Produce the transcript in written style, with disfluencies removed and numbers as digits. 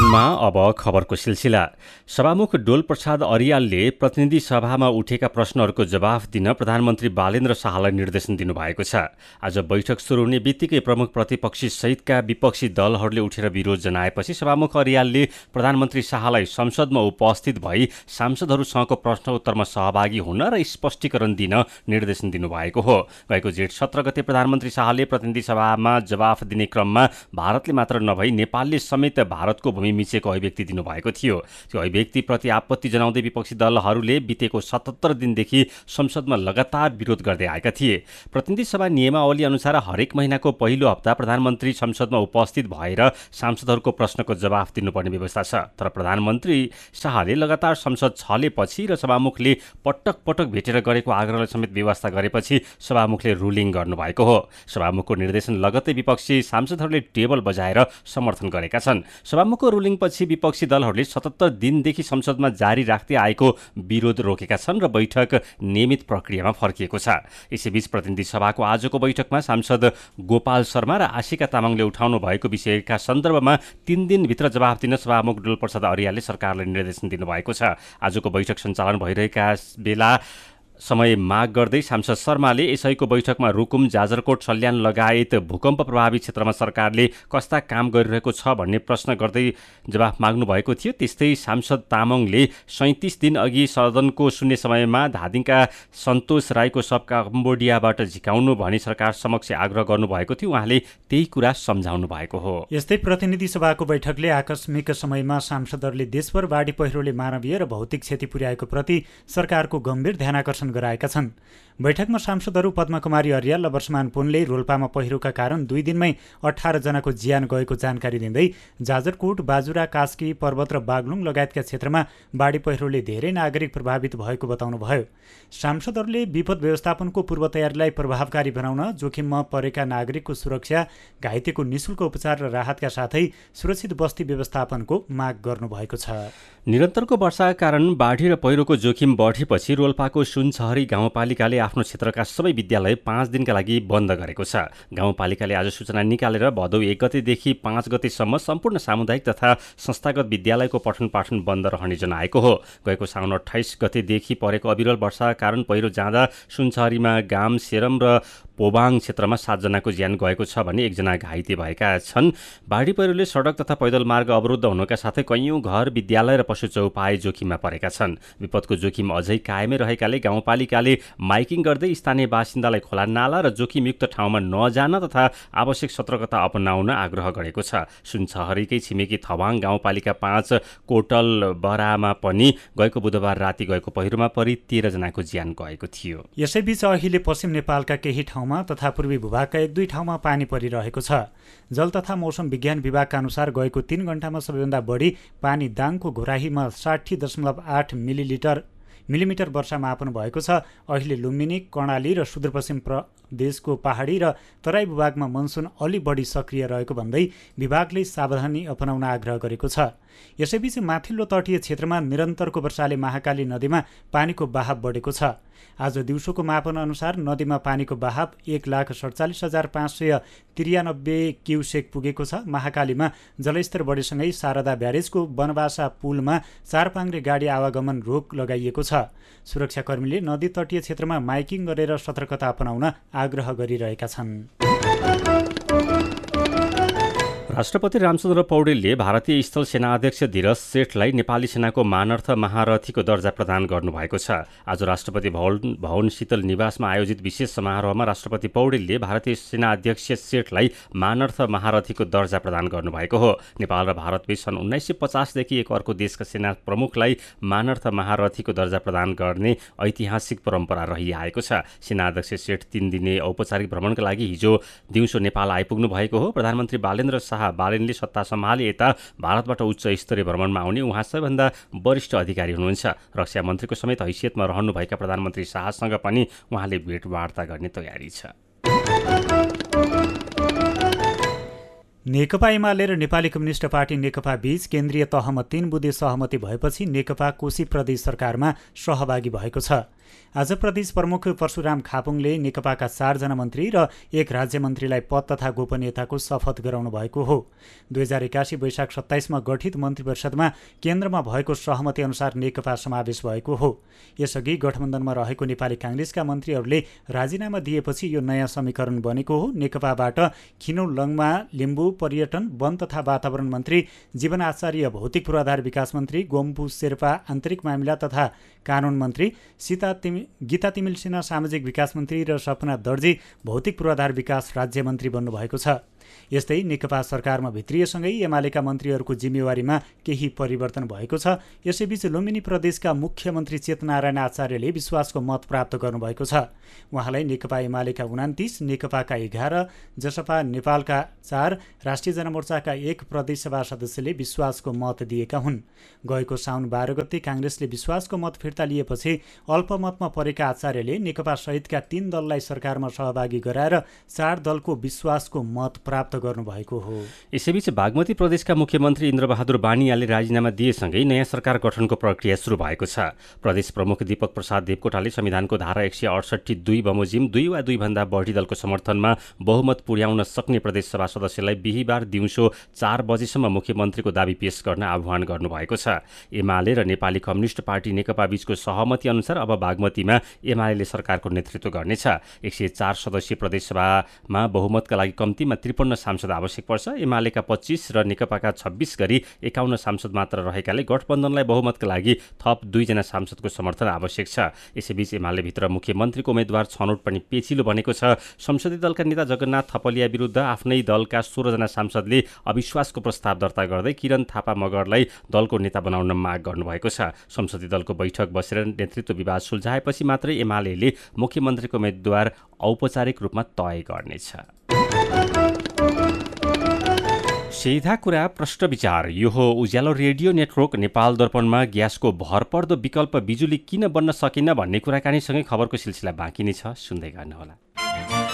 मा अब खबरको सिलसिला। सभामुख डोल प्रसाद अर्यालले प्रतिनिधि सभामा उठेका प्रश्नहरूको जवाफ दिन प्रधानमन्त्री बालेन्द्र शाहलाई निर्देशन दिनुभएको छ। आज बैठक सुरु हुने बित्तिकै प्रमुख प्रतिपक्षी सहितका विपक्षी दलहरूले उठेर विरोध जनाएपछि सभामुख अर्यालले प्रधानमन्त्री शाहलाई संसदमा उपस्थित भई सांसदहरूसँगको प्रश्नोत्तरमा सहभागी हुन र स्पष्टीकरण दिन निर्देशन दिनुभएको हो। गएको जेठ 17 गते प्रधानमन्त्री शाहले प्रतिनिधि सभामा जवाफ दिने क्रममा भारतले मात्र नभई नेपालले समेत भारतको भूमि मिचेको अभिव्यक्ति दिनुभएको थियो। त्यो अभिव्यक्तिप्रति आपत्ति जनाउँदै विपक्षी दलहरूले बितेको 77 दिनदेखि संसदमा लगातार विरोध गर्दै आएका थिए। प्रतिनिधि सभा नियमावली अनुसार हरेक महिनाको पहिलो हप्ता प्रधानमन्त्री संसदमा उपस्थित भएर सांसदहरूको प्रश्नको जवाफ दिनुपर्ने व्यवस्था छ। तर प्रधानमन्त्री शाहले लगातार संसद छलेपछि र सभामुखले पटक पटक भेटेर गरेको आग्रहलाई समेत व्यवस्था गरेपछि सभामुखले रुलिङ गर्नुभएको हो। सभामुखको निर्देशन लगत्तै विपक्षी सांसदहरूले टेबल बजाएर समर्थन गरेका छन्। सभामुखको रुलिङपछि विपक्षी दलहरूले 77 दिनदेखि संसदमा जारी राख्दै आएको विरोध रोकेका छन् र बैठक नियमित प्रक्रियामा फर्किएको छ। यसैबीच प्रतिनिधि सभाको आजको बैठकमा सांसद गोपाल शर्मा र आशिका तामाङले उठाउनु भएको विषयका सन्दर्भमा 3 दिनभित्र जवाफ दिन सभामुख डोल प्रसाद अर्यालले सरकारलाई निर्देशन दिनुभएको छ। आजको बैठक सञ्चालन भइरहेका बेला समय माग गर्दै सांसद शर्माले यसैको बैठकमा रुकुम, जाजरकोट, सल्यान लगायत भूकम्प प्रभावित क्षेत्रमा सरकारले कस्ता काम गरिरहेको छ भन्ने प्रश्न गर्दै जवाफ माग्नु भएको थियो। त्यस्तै सांसद तामाङले 37 दिन अघि सदनको शून्य समयमा धादिङका सन्तोष राईको शव कम्बोडियाबाट झिकाउनु भनी सरकार समक्ष आग्रह गर्नुभएको थियो। उहाँले त्यही कुरा सम्झाउनु भएको हो। यस्तै प्रतिनिधि सभाको बैठकले आकस्मिक समयमा सांसदहरूले देशभर बाढी पहिरोले मानवीय र भौतिक क्षति पुर्याएको प्रति सरकारको गम्भीर ध्यानाकर्षण गराएका छन्। बैठकमा सांसदहरू पद्मकुमारी अर्याल र वर्षमान पुनले रोल्पामा पहिरोका कारण 2 दिनमै 18 जनाको ज्यान गएको जानकारी दिँदै जाजरकोट, बाजुरा, कास्की, पर्वत र बागलुङ लगायतका क्षेत्रमा बाढी पहिरोले धेरै नागरिक प्रभावित भएको बताउनुभयो। सांसदहरूले विपद व्यवस्थापनको पूर्व तयारीलाई प्रभावकारी बनाउन जोखिममा परेका नागरिकको सुरक्षा, घाइतेको निशुल्क उपचार र राहतका साथै सुरक्षित बस्ती व्यवस्थापनको माग गर्नुभएको छ। निरन्तरको वर्षाका कारण बाढी र पहिरोको जोखिम बढेपछि रोल्पाको सुनसहरी गाउँपालिकाले आफ्नो क्षेत्रका सबै विद्यालय 5 दिनका लागि बन्द गरेको छ। गाउँपालिकाले आज सूचना निकालेर भदौ 1 गतेदेखि 5 गतेसम्म सम्पूर्ण सामुदायिक तथा संस्थागत विद्यालयको पठन पाठन बन्द रहने जनाएको हो। गएको साउन 28 गतेदेखि परेको अविरल वर्षाका कारण पहिरो जाँदा सुनसहरीमा गाम, सेरम र पोबाङ क्षेत्रमा 7 जनाको ज्यान गएको छ भने 1 जना घाइते भएका छन्। बाढी पहिरोले सडक तथा पैदल मार्ग अवरुद्ध हुनका साथै कैयौं घर, विद्यालय र पशु चौपाई जोखिममा परेका छन्। विपदको जोखिम अझै कायमै रहेकाले गाउँपालिकाले माइकिङ गर्दै स्थानीय बासिन्दालाई खोला नाला र जोखिमयुक्त ठाउँमा नजान तथा आवश्यक सतर्कता अपनाउन आग्रह गरेको छ। सुनसहरीकै छिमेकी थवाङ गाउँपालिका 5 कोटल बरामा पनि गएको बुधबार राति गएको पहिरोमा परि 13 जनाको ज्यान गएको थियो। यसैबीच अहिले पश्चिम नेपालका केही ठाउँमा तथा पूर्वी भूभागका 1-2 ठाउँमा पानी परिरहेको छ। जल तथा मौसम विज्ञान विभागका अनुसार गएको 3 घण्टामा सबैभन्दा बढी पानी दाङको घोराहीमा 60.8 मिलिमिटर वर्षा मापन भएको छ। अहिले लुम्बिनी, कर्णाली र सुदूरपश्चिम प्रदेशको पहाडी र तराई भूभागमा मनसुन अलि बढी सक्रिय रहेको भन्दै विभागले सावधानी अपनाउन आग्रह गरेको छ। यसैबीच माथिल्लो तटीय क्षेत्रमा निरन्तरको वर्षाले महाकाली नदीमा पानीको बहाव बढेको छ। आज दिउँसोको मापन अनुसार नदीमा पानीको बहाव 1,47,593 क्युसेक पुगेको छ। महाकालीमा जलस्तर बढेसँगै शारदा ब्यारेजको बनबासा पुलमा 4 पाङ्ग्रे गाडी आवागमन रोक लगाइएको छ। सुरक्षाकर्मीले नदी तटीय क्षेत्रमा माइकिङ गरेर सतर्कता अपनाउन आग्रह गरिरहेका छन्। राष्ट्रपति रामचन्द्र पौडेलले भारतीय स्थल सेना अध्यक्ष धीरज सेठलाई नेपाली सेनाको मानर्थ महारथीको दर्जा प्रदान गर्नुभएको छ। आज राष्ट्रपति भवन शीतल निवासमा आयोजित विशेष समारोहमा राष्ट्रपति पौडेलले भारतीय सेना अध्यक्ष सेठलाई मानर्थ महारथीको दर्जा प्रदान गर्नुभएको हो। नेपाल र भारतबीच सन् 1950 देखि एक अर्को देशका सेना प्रमुखलाई मानर्थ महारथीको दर्जा प्रदान गर्ने ऐतिहासिक परम्परा रहिआएको छ। सेना अध्यक्ष सेठ 3 दिने औपचारिक भ्रमणका लागि हिजो दिउँसो नेपाल आइपुग्नु भएको हो। प्रधानमन्त्री बालेन्द्र शाह बालेनले सत्ता सम्हाले यता भारतबाट उच्च स्तरीय भ्रमणमा आउने उहाँ सबैभन्दा वरिष्ठ अधिकारी हुनुहुन्छ। रक्षा मन्त्रीको समेत हैसियतमा रहनुभएका प्रधानमन्त्री शाहसँग पनि उहाँले भेटवार्ता गर्ने तयारी छ। नेकपा एमाले र नेपाली कम्युनिस्ट पार्टी नेकपा बीच केन्द्रीय तहमा 3 बुँदे सहमति भएपछि नेकपा कोशी प्रदेश सरकारमा सहभागी भएको छ। आज प्रदेश प्रमुख परशुराम खापुङले नेकपाका 4 जना मन्त्री र 1 राज्य मन्त्रीलाई पद तथा गोपनीयताको शपथ गराउनु भएको हो। 2081 वैशाख 27 मा गठित मन्त्री परिषदमा केन्द्रमा भएको सहमति अनुसार नेकपा समावेश भएको हो। यसअघि गठबन्धनमा रहेको नेपाली काङ्ग्रेसका मन्त्रीहरूले राजीनामा दिएपछि यो नयाँ समीकरण बनेको हो। नेकपाबाट खिनौ लङमा लिम्बू पर्यटन, वन तथा वातावरण मन्त्री, जीवन आचार्य भौतिक पूर्वाधार विकास मन्त्री, गोम्बु शेर्पा आन्तरिक मामिला तथा कानुन मन्त्री, गीता तिमिल सिन्हा सामाजिक विकास मन्त्री र सपना दर्जी भौतिक पूर्वाधार विकास राज्य मन्त्री बन्नुभएको छ। यस्तै नेकपा सरकारमा भित्रिएसँगै एमालेका मन्त्रीहरूको जिम्मेवारीमा केही परिवर्तन भएको छ। यसैबीच लुम्बिनी प्रदेशका मुख्यमन्त्री चेतनारायण आचार्यले विश्वासको मत प्राप्त गर्नुभएको छ। उहाँलाई नेकपा एमालेका 29, नेकपाका 11, जसपा नेपालका 4, राष्ट्रिय जनमोर्चाका 1 प्रदेशसभा सदस्यले विश्वासको मत दिएका हुन्। गएको साउन 12 गते काङ्ग्रेसले विश्वासको मत फिर्ता लिएपछि अल्पमतमा परेका आचार्यले नेकपा सहितका 3 दललाई सरकारमा सहभागी गराएर 4 दलको विश्वासको मत प्राप्त गर्नुभएको हो। यसैबीच बागमती प्रदेशका मुख्यमन्त्री इन्द्रबहादुर बानियाले राजीनामा दिएसँगै नयाँ सरकार गठनको प्रक्रिया सुरु भएको छ। प्रदेश प्रमुख दीपक प्रसाद देवकोटाले संविधानको धारा 168(2) बमोजिम 2 वा 2 भन्दा बढी दलको समर्थनमा बहुमत पुर्याउन सक्ने प्रदेशसभा सदस्यलाई बिहीबार दिउँसो 4 बजेसम्म मुख्यमन्त्रीको दाबी पेश गर्न आह्वान गर्नुभएको छ। एमाले र नेपाली कम्युनिस्ट पार्टी नेकपा बीचको सहमति अनुसार अब बागमतीमा एमाले सरकारको नेतृत्व गर्नेछ। 104 सदस्यीय प्रदेशसभामा बहुमतका लागि कम्तीमा 53 सांसद आवश्यक पर्छ। एमालेका 25 र नेकपाका 26 गरी 51 सांसद मात्र रहेकाले गठबन्धनलाई बहुमतका लागि थप 2 जना सांसदको समर्थन आवश्यक छ। यसैबीच एमालेभित्र मुख्यमन्त्रीको उम्मेद्वार छनौट पनि पेचिलो बनेको छ। संसदीय दलका नेता जगन्नाथ थपलिया विरुद्ध आफ्नै दलका 16 जना सांसदले अविश्वासको प्रस्ताव दर्ता गर्दै किरण थापा मगरलाई दलको नेता बनाउन माग गर्नुभएको छ। संसदीय दलको बैठक बसेर नेतृत्व विवाद सुल्झाएपछि मात्रै एमालेले मुख्यमन्त्रीको उम्मेद्वार औपचारिक रूपमा तय गर्नेछ। सीधा कुरा प्रश्न विचार। यो हो उज्यालो रेडियो नेटवर्क नेपाल दर्पणमा ग्यासको भरपर्दो विकल्प बिजुली किन बन्न सकेन भन्ने कुराकानीसँगै खबरको सिलसिला बाँकी नै छ, सुन्दै गर्नुहोला।